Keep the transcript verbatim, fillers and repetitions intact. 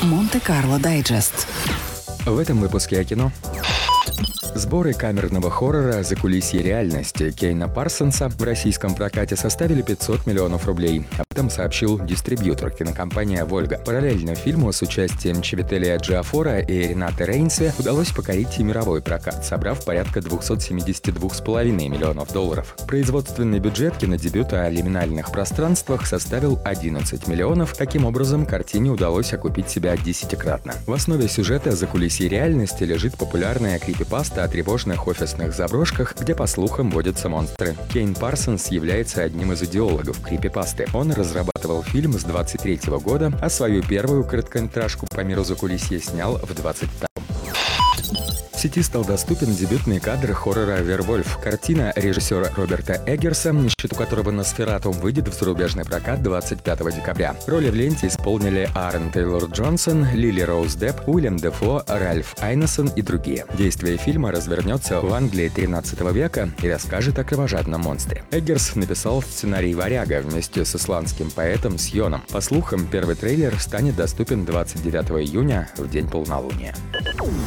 Монте-Карло Дайджест. В этом выпуске о кино. Сборы камерного хоррора «Закулисье реальности» Кейна Парсонса в российском прокате составили пятьсот миллионов рублей. Об этом сообщил дистрибьютор кинокомпания «Вольга». Параллельно фильму с участием Чивителя Джиафора и Ренаты Рейнсе удалось покорить и мировой прокат, собрав порядка двести семьдесят два с половиной миллионов долларов. Производственный бюджет кинодебюта о лиминальных пространствах составил одиннадцать миллионов. Таким образом, картине удалось окупить себя десятикратно. В основе сюжета «Закулисье реальности» лежит популярная крипипаста о тревожных офисных заброшках, где, по слухам, водятся монстры. Кейн Парсонс является одним из идеологов крипипасты. Он разрабатывал фильм с двадцать третьего года, а свою первую короткометражку по миру закулисья снял в двадцать втором. В сети стал доступен дебютный кадр хоррора «Вервольф». Картина режиссера Роберта Эггерса, на счету которого «Носферату» выйдет в зарубежный прокат двадцать пятого декабря. Роли в ленте исполнили Аарон Тейлор-Джонсон, Лили Роуз Депп, Уильям Дефо, Ральф Айнесон и другие. Действие фильма развернется в Англии тринадцатого века и расскажет о кровожадном монстре. Эггерс написал сценарий «Варяга» вместе с исландским поэтом Сьоном. По слухам, первый трейлер станет доступен двадцать девятого июня, в день полнолуния.